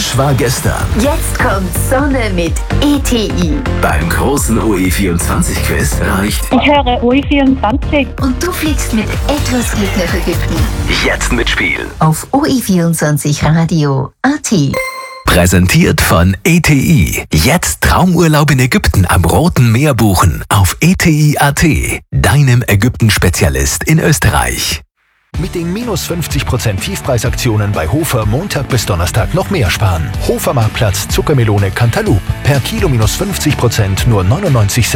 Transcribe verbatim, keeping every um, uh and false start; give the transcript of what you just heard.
Mensch war gestern. Jetzt kommt Sonne mit E T I. Beim großen O E vierundzwanzig Quiz reicht Ich höre O E vierundzwanzig. Und du fliegst mit etwas Glück nach Ägypten. jetzt mitspielen. Auf O E vierundzwanzig Radio Punkt A T. Präsentiert von E T I. Jetzt Traumurlaub in Ägypten am Roten Meer buchen. Auf E T I Punkt A T. Deinem Ägypten-Spezialist in Österreich. Mit den minus fünfzig Prozent Tiefpreisaktionen bei Hofer Montag bis Donnerstag noch mehr sparen. Hofer Marktplatz Zuckermelone Cantaloupe. Per Kilo minus fünfzig Prozent nur neunundneunzig Cent.